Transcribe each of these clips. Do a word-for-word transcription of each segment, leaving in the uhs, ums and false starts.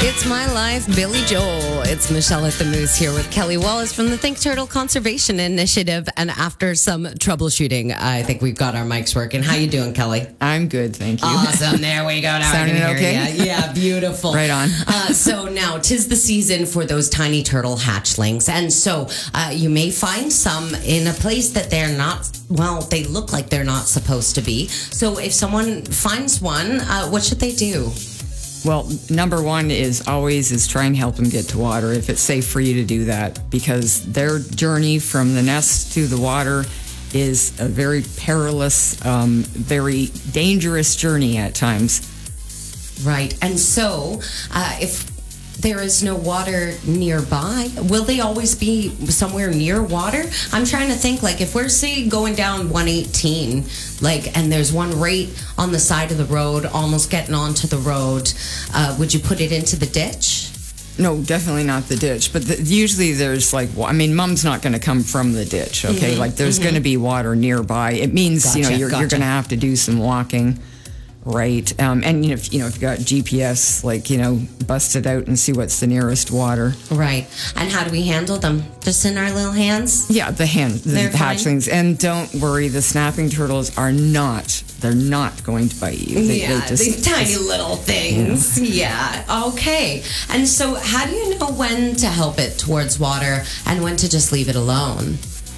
It's My Life, Billy Joel. It's Michelle at the Moose here with Kelly Wallace from the Think Turtle Conservation Initiative. And after some troubleshooting, I think we've got our mics working. How you doing, Kelly? I'm good, thank you. Awesome. There we go. Now Sounding I can hear okay? you. Yeah, beautiful. Right on. Uh, so now, 'tis the season for those tiny turtle hatchlings. And so uh, you may find some in a place that they're not, well, they look like they're not supposed to be. So if someone finds one, uh, what should they do? Well, number one is always is try and help them get to water if it's safe for you to do that, because their journey from the nest to the water is a very perilous, um, very dangerous journey at times. Right. And so uh, if there is no water nearby, will they always be somewhere near water? I'm trying to think, like, if we're, say, going down one eighteen, like, and there's one right on the side of the road, almost getting onto the road, uh, would you put it into the ditch? No, definitely not the ditch. But the, usually there's like, I mean, mom's not going to come from the ditch, okay? Mm-hmm, like, there's mm-hmm. going to be water nearby. It means, gotcha, you know, you're, gotcha. you're going to have to do some walking. Right. Um, and, you know, if, you know, if you've got G P S, like, you know, bust it out and see what's the nearest water. Right. And how do we handle them? Just in our little hands? Yeah, the hand, the They're hatchlings. Fine. And don't worry, the snapping turtles are not, they're not going to bite you. They, yeah, they just, these tiny just, little things. Yeah. yeah. Okay. And so how do you know when to help it towards water and when to just leave it alone?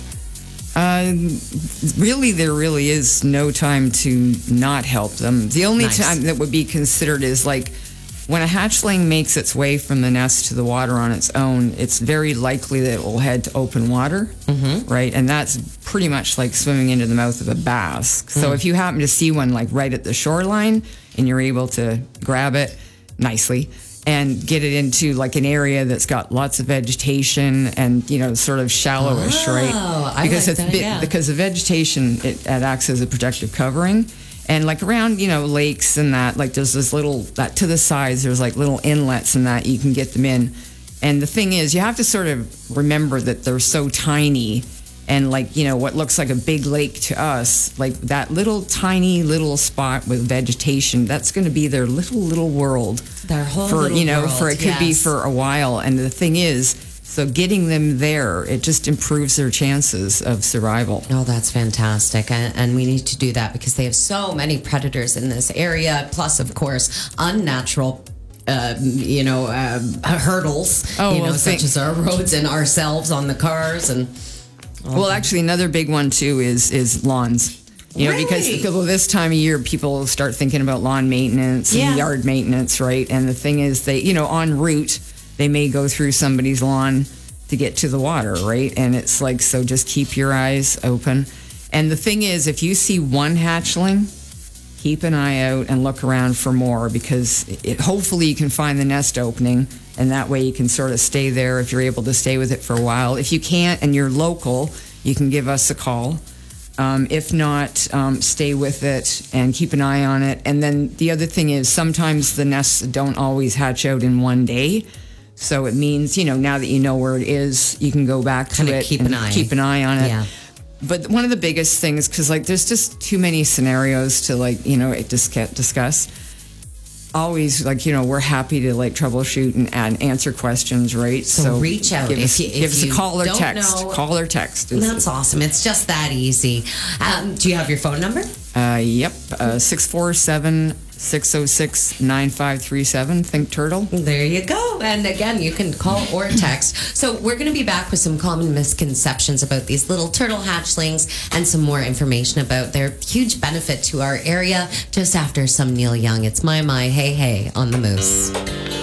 Uh, really, there really is no time to not help them. The only nice. time that would be considered is like when a hatchling makes its way from the nest to the water on its own, it's very likely that it will head to open water, mm-hmm. right? And that's pretty much like swimming into the mouth of a bass. Mm. So if you happen to see one like right at the shoreline and you're able to grab it nicely and get it into like an area that's got lots of vegetation and, you know, sort of shallowish, oh, right? I Because like it's that, bit, yeah. because the vegetation it, it acts as a protective covering, and like around, you know, lakes and that, like there's this little that to the sides there's like little inlets and that you can get them in. And the thing is, you have to sort of remember that they're so tiny. And like, you know, what looks like a big lake to us, like that little tiny little spot with vegetation, that's going to be their little, little world. Their whole for, little you know, world, for it could yes. be for a while. And the thing is, so getting them there, it just improves their chances of survival. Oh, that's fantastic. And, and we need to do that because they have so many predators in this area. Plus, of course, unnatural Uh, you know, uh, hurdles, oh, you know, well, such think- as our roads and ourselves on the cars. And oh. Well, actually, another big one too is is lawns. You know, really? because, because this time of year, people start thinking about lawn maintenance and yeah. yard maintenance, right? And the thing is, they, you know, en route, they may go through somebody's lawn to get to the water, right? And it's like, so just keep your eyes open. And the thing is, if you see one hatchling, keep an eye out and look around for more, because it, hopefully you can find the nest opening, and that way you can sort of stay there if you're able to stay with it for a while. If you can't and you're local, you can give us a call. Um, if not, um, stay with it and keep an eye on it. And then the other thing is sometimes the nests don't always hatch out in one day. So it means, you know, now that you know where it is, you can go back to Kinda it keep and an eye. keep an eye on it. Yeah. But one of the biggest things, because like there's just too many scenarios to like, you know, discuss. Always, like, you know, we're happy to like troubleshoot and, and answer questions, right? So, so reach out. Give if us, you, if give us you a call or don't text. Know, call or text. That's awesome. It's just that easy. Um, do you have your phone number? Uh, yep. Uh, six four seven, six oh six, nine five three seven. Think Turtle. There you go. And again, you can call or text. So we're going to be back with some common misconceptions about these little turtle hatchlings and some more information about their huge benefit to our area just after some Neil Young. It's My My Hey Hey on the Moose.